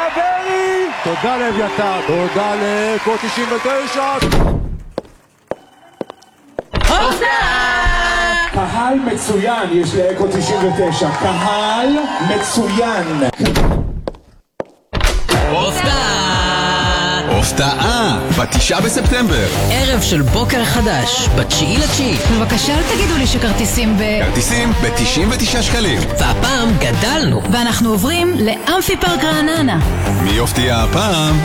והברי! תודה לאביתר, תודה לאקו 99! קהל מצוין יש לאקו 99, קהל מצוין. הפתעה! ב9 בספטמבר. ערב של בוקר חדש, ב9/9. בבקשה, אל תגידו לי שכרטיסים כרטיסים ב99 שקלים. והפעם גדלנו. ואנחנו עוברים לאמפי פארק רעננה. מי יופתיע הפעם?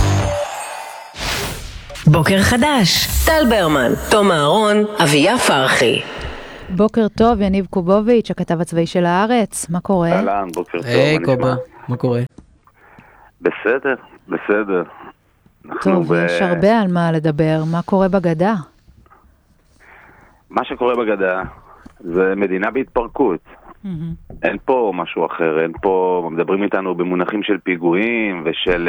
בוקר חדש. טל ברמן, תום אהרון, אביה פרחי. בוקר טוב, יניב קובוביץ', הכתב הצבאי של הארץ. מה קורה? אהלן, בוקר טוב. היי קובו, מה קורה? בסדר, בסדר. טוב, יש הרבה על מה לדבר. מה קורה בגדה? מה שקורה בגדה זה מדינה בהתפרקות. אין פה משהו אחר, אין פה, מדברים איתנו במונחים של פיגועים ושל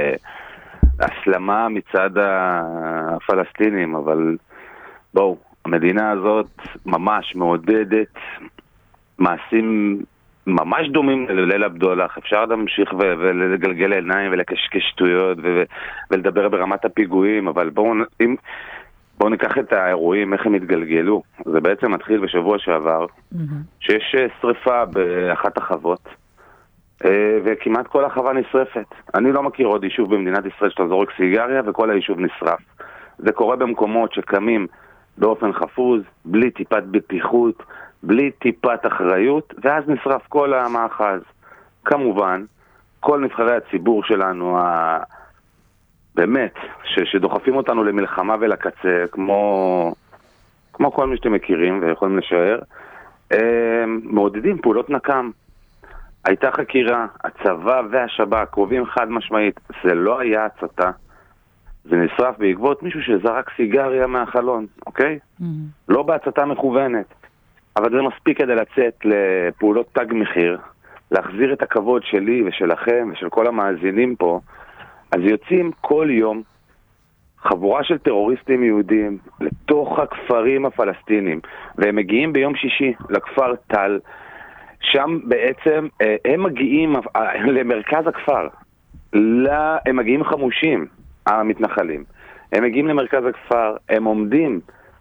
הסלמה מצד הפלסטינים, אבל בואו, המדינה הזאת ממש מעודדת מעשים ממש דומים לליל הבדולח. אפשר להמשיך ולגלגל עיניים ולקשקש שטויות ולדבר ברמת הפיגועים, אבל בואו ניקח את האירועים, איך הם התגלגלו. זה בעצם מתחיל בשבוע שעבר, שיש שריפה באחת החוות, וכמעט כל החווה נשרפת. אני לא מכיר עוד יישוב במדינת ישראל שאתה זורק סיגריה וכל היישוב נשרף. זה קורה במקומות שקמים באופן חפוז, בלי טיפת בטיחות, בלי טיפת אחריות, ואז נשרף כל המאחז. כמובן, כל נבחרי הציבור שלנו, באמת, שדוחפים אותנו למלחמה ולקצה, כמו כל מי שאתם מכירים ויכולים לשער, מעודדים פעולות נקם. הייתה חקירה, הצבא והשב"כ קרובים חד משמעית, זה לא היה הצתה, זה נשרף בעקבות מישהו שזרק סיגריה מהחלון, אוקיי? לא בהצתה מכוונת. אבל זה מספיק כדי לצאת לפעולות תג מחיר, להחזיר את הכבוד שלי ושלכם ושל כל המאזינים פה. אז יוצאים כל יום חבורה של טרוריסטים יהודים לתוך הכפרים הפלסטינים, והם מגיעים ביום שישי לכפר טל. שם בעצם הם מגיעים למרכז הכפר, הם מגיעים חמושים, המתנחלים. הם מגיעים למרכז הכפר, הם עומדים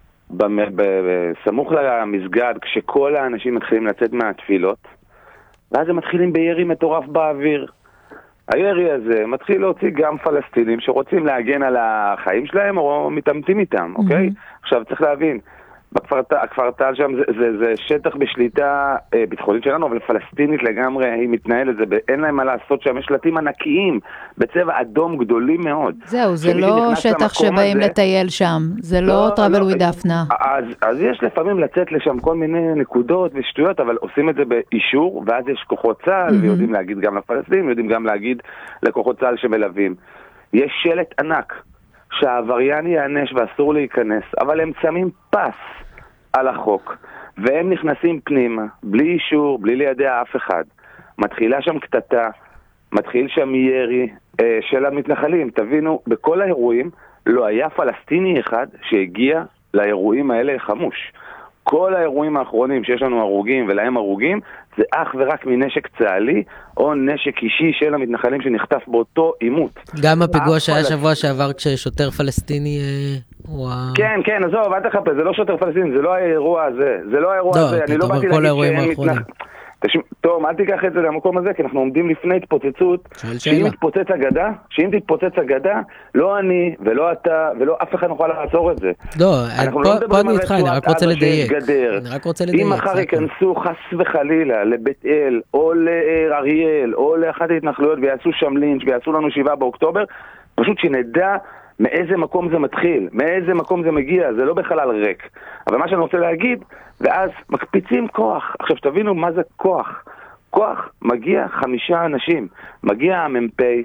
בסמוך למסגד כשכל האנשים מתחילים לצאת מהתפילות, ואז הם מתחילים בירי מטורף באוויר. הירי הזה מתחיל להוציא גם פלסטינים שרוצים להגן על החיים שלהם או מתעמתים איתם, אוקיי? עכשיו צריך להבין, הכפר טל שם זה שטח בשליטה ביטחונית שלנו, אבל פלסטינית לגמרי היא מתנהלת, אין להם מה לעשות שם, יש שלטים ענקיים בצבע אדום גדולים מאוד. זהו, זה לא שטח שבאים לטייל שם, זה לא טראבל וויד דפנה. אז יש לפעמים לצאת לשם כל מיני נקודות ושטויות, אבל עושים את זה באישור, ואז יש כוחות צה"ל, ויודעים להגיד גם לפלסטינים, יודעים גם להגיד לכוחות צה"ל שמלווים. יש שלט ענק שהעבריין יענש ואסור להיכנס, אבל הם שמים פס על החוק, והם נכנסים פנימה, בלי אישור, בלי לידע אף אחד. מתחילה שם קטטה, מתחיל שם ירי של המתנחלים. תבינו, בכל האירועים לא היה פלסטיני אחד שהגיע לאירועים האלה חמוש. כל האירועים האחרונים שיש לנו הרוגים ולהם הרוגים, זה אך ורק מנשק צה"לי או נשק אישי של המתנחלים שנחטף באותו עימות. גם הפיגוע שהיה שבוע שעבר כששוטר פלסטיני כן, כן, עזוב, אל תחפש, זה לא שוטר פלסטיני, זה לא האירוע הזה, זה לא האירוע הזה, אני לא באתי להגיד שאין מתנחלים. טוב, אל תיקח את זה למקום הזה, כי אנחנו עומדים לפני התפוצצות, שאם תתפוצץ אגדה, לא אני ולא אתה ולא אף אחד נוכל לעצור את זה. לא, פה אני איתך, אני רק רוצה לדייק. אם מחר ייכנסו חס וחלילה לבית אל, או לאריאל, או לאחת ההתנחלויות, ויעשו שם לינץ' ויעשו לנו 7 באוקטובר, פשוט שנדע מאיזה מקום זה מתחיל, מאיזה מקום זה מגיע, זה לא בחלל ריק. אבל מה שאני רוצה להגיד, ואז מקפיצים כוח. עכשיו תבינו מה זה כוח. כוח מגיע 5 אנשים. מגיע המ"פ,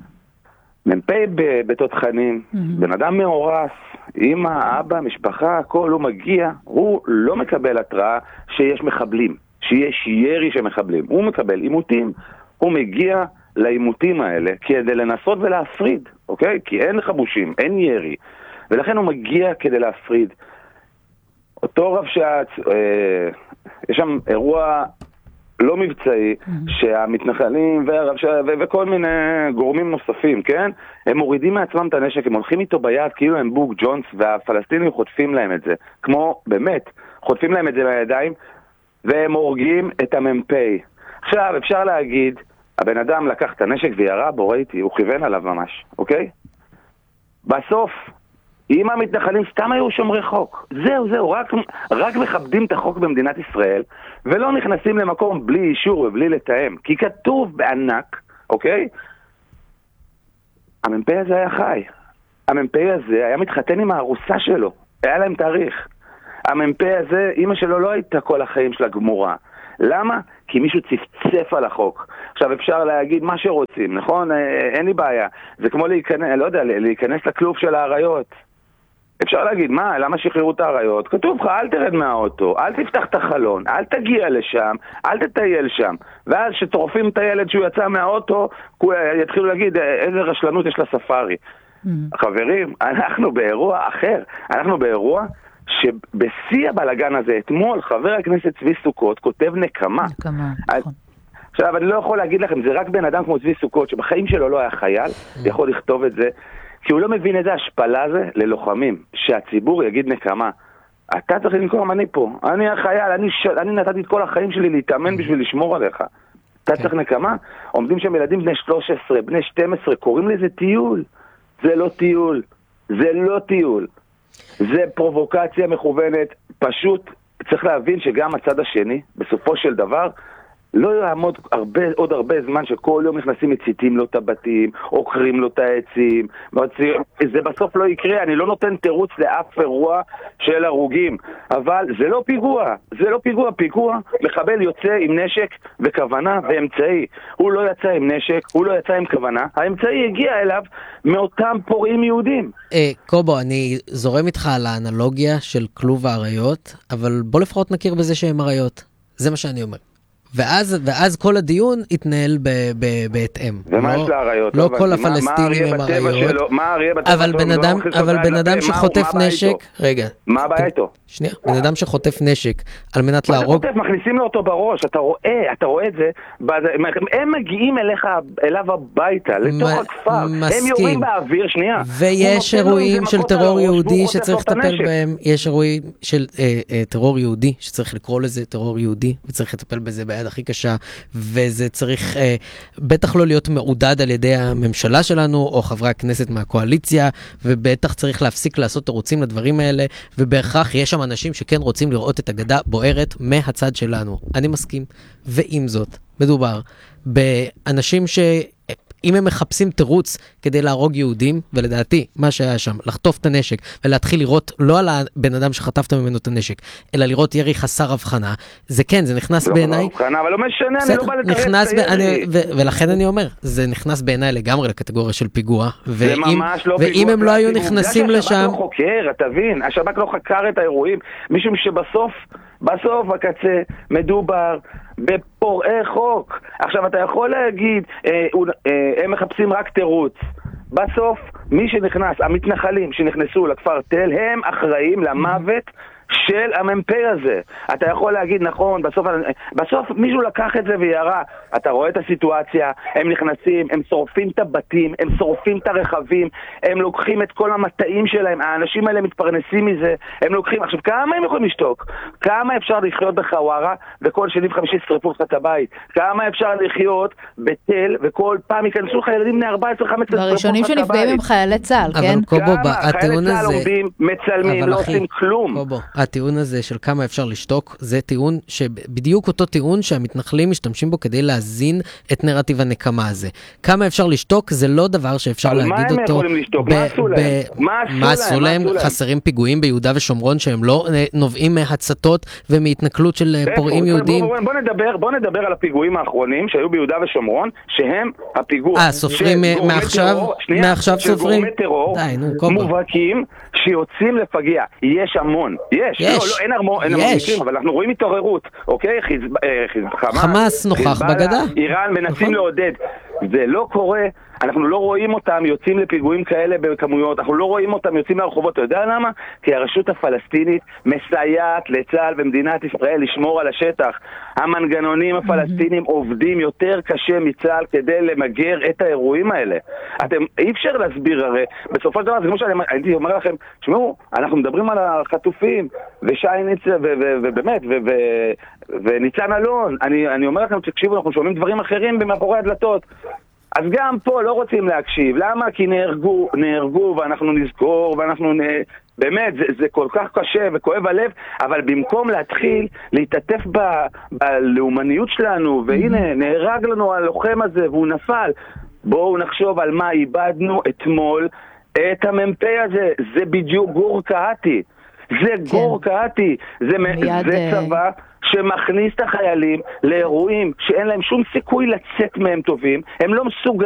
מ"פ בתותחנים, בן אדם מאורס, אמא, אבא, משפחה, הכל, הוא מגיע, הוא לא מקבל התראה שיש מחבלים, שיש ירי שמחבלים. הוא מקבל עימותים. הוא מגיע לעימותים האלה כדי לנסות ולהפריד, אוקיי? כי אין חבושים, אין ירי, ולכן הוא מגיע כדי להפריד. אותו רב שעת, יש שם אירוע לא מבצעי, שהמתנחלים וכל מיני גורמים נוספים, כן? הם מורידים מעצמם את הנשק, הם הולכים איתו ביד כאילו הם בוק ג'ונס, והפלסטינים חוטפים להם את זה. כמו, באמת, חוטפים להם את זה בידיים, והם הורגים את המ"פ. עכשיו, אפשר להגיד, הבן אדם לקח את הנשק וירה בו, ראיתי, הוא כיוון עליו ממש, אוקיי? בסוף, אם המתנחלים סתם היו שומרי חוק, זהו, רק מכבדים את החוק במדינת ישראל, ולא נכנסים למקום בלי אישור ובלי לתאם, כי כתוב בענק, אוקיי? המ"פ הזה היה חי. המ"פ הזה היה מתחתן עם הארוסה שלו, היה להם תאריך. המ"פ הזה, אמא שלו לא הייתה כל החיים שלה גמורה. למה? כי מישהו צפצף על החוק. עכשיו אפשר להגיד מה שרוצים, נכון? אין לי בעיה. זה כמו להיכנס לכלוב של האריות. אפשר להגיד, מה? למה שחררו את האריות? כתוב לך, אל תרד מהאוטו, אל תפתח את החלון, אל תגיע לשם, אל תטייל שם. ואז שטורפים את הילד שהוא יצא מהאוטו, יתחילו להגיד, איזה רשלנות יש לספארי. חברים, אנחנו באירוע אחר. אנחנו באירוע שבשיא הבלגן הזה, אתמול חבר הכנסת צבי סוכות כותב נקמה. נכון. עכשיו, אני לא יכול להגיד לכם, זה רק בן אדם כמו צבי סוכות, שבחיים שלו לא היה חייל, יכול לכתוב את זה, כי הוא לא מבין איזה השפלה זה ללוחמים, שהציבור יגיד נקמה. אתה צריך לנקום, אני פה, אני החייל, אני נתתי את כל החיים שלי להתאמן בשביל לשמור עליך. אתה צריך נקמה? עומדים שם ילדים בני 13, בני 12, קוראים לזה טיול. זה לא טיול. זה לא טיול. זה פרובוקציה מכוונת. פשוט צריך להבין שגם הצד השני, בסופו של דבר, לא יעמוד עוד הרבה זמן שכל יום נכנסים מציתים לו את הבתים, עוקרים לו את העצים, זה בסוף לא יקרה. אני לא נותן תירוץ לאף אירוע של הרוגים, אבל זה לא פיגוע, פיגוע, מחבל יוצא עם נשק וכוונה ואמצעי. הוא לא יצא עם נשק, הוא לא יצא עם כוונה, האמצעי הגיע אליו מאותם פורעים יהודים. קובו, אני זורם איתך על האנלוגיה של כלוב האריות, אבל בוא לפחות נכיר בזה שהם אריות. זה מה שאני אומר. ואז כל הדיון יתנהל בהתאם. ומה יש לאריות? לא כל הפלסטינים הם אריות. אבל בן אדם שחוטף נשק... רגע. מה הבעיה איתו? שנייה. בן אדם שחוטף נשק על מנת להרוג... מכניסים לו אותו בראש, אתה רואה את זה, הם מגיעים אליו הביתה, לתוך הכפר. הם יורים באוויר, שנייה. ויש אירועים של טרור יהודי שצריך לטפל בהם. יש אירועים של טרור יהודי שצריך לקרוא לזה טרור יהודי, וצריך לטפל בזה ביד הכי קשה, וזה צריך בטח לא להיות מעודד על ידי הממשלה שלנו, או חברי הכנסת מהקואליציה, ובטח צריך להפסיק לעשות תירוצים לדברים האלה, ובהכרח יש שם אנשים שכן רוצים לראות את הגדה בוערת מהצד שלנו. אני מסכים. ועם זאת, מדובר באנשים אם הם מחפשים תירוץ כדי להרוג יהודים, ולדעתי, מה שהיה שם, לחטוף את הנשק, ולהתחיל לראות לא על הבן אדם שחטפת ממנו את הנשק, אלא לראות ירי חסר הבחנה, זה כן, זה נכנס בעיניי... אבל לא משנה, אני לא בא לתרץ את הירי. ולכן אני אומר, זה נכנס בעיניי לגמרי לקטגוריה של פיגוע, זה ממש לא פיגוע. ואם הם לא היו נכנסים לשם... השב"כ לא חוקר, תבין, השב"כ לא חקר את האירועים, משום בסוף הקצה מדובר בפורעי חוק. עכשיו אתה יכול להגיד, הם מחפשים רק תירוץ. בסוף מי שנכנס, המתנחלים שנכנסו לכפר תל, הם אחראים למוות של המ"פ הזה. אתה יכול להגיד נכון, בסוף מישהו לקח את זה וירה. אתה רואה את הסיטואציה, הם נכנסים, הם שורפים את הבתים, הם שורפים את הרכבים, הם לוקחים את כל המטעים שלהם, האנשים האלה מתפרנסים מזה, הם לוקחים, עכשיו כמה הם יכולים לשתוק? כמה אפשר לחיות בחווארה וכל שני וחמישי שרפו לך את הבית? כמה אפשר לחיות בתל וכל פעם ייכנסו לך ילדים בני 14-15 והראשונים שנפגעים הם חיילי צה"ל, כן? אבל קובו, הטיעון הזה... חיילי צה"ל עומדים, מצלמים, לא עושים כלום. קובו, הטיעון הזה של כמה אפשר לשתוק, זה טיעון שבדיוק אותו טיעון שהמתנחלים משתמשים בו כדי להזין את נרטיב הנקמה הזה. כמה אפשר לשתוק, זה לא דבר שאפשר להגיד אותו. על מה הם יכולים לשתוק? מה עשו להם? חסרים פיגועים ביהודה ושומרון שהם לא נובעים מהצתות ומהתנכלות של פורעים יהודים? בוא נדבר על הפיגועים האחרונים שהיו ביהודה ושומרון, שהם הפיגוע סופרים מעכשיו סופרים? של גורמי טרור מובהקים שיוצאים לפגיע. יש המון. יש. לא, אין המון מקרים, אבל אנחנו רואים התעוררות, אוקיי? חמאס נוכח בגדה. איראן מנסים לעודד. זה לא קורה. אנחנו לא רואים אותם יוצאים לפיגועים כאלה בכמויות, אנחנו לא רואים אותם יוצאים לרחובות. אתה יודע למה? כי הרשות הפלסטינית מסייעת לצה"ל במדינת ישראל לשמור על השטח. המנגנונים הפלסטינים עובדים יותר קשה מצה"ל כדי למגר את האירועים האלה. אי אפשר להסביר, הרי בסופו של דבר, זה כמו שאני אומר לכם, תשמעו, אנחנו מדברים על החטופים, ושי ניצה, ובאמת, וניצן אלון, אני אומר לכם, תקשיבו, אנחנו שומעים דברים אחרים במאחורי הדלתות. אז גם פה לא רוצים להקשיב. למה? כי נהרגו ואנחנו נזכור, באמת, זה כל כך קשה וכואב הלב, אבל במקום להתחיל להתעטף בלאומניות שלנו, והנה, נהרג לנו הלוחם הזה והוא נפל, בואו נחשוב על מה איבדנו אתמול את המ"פ הזה. זה בדיוק גור קהתי. זה גור קהתי. זה צבא שמכניס את החיילים לאירועים שאין להם שום סיכוי לצאת מהם טובים. הם לא מסוגלים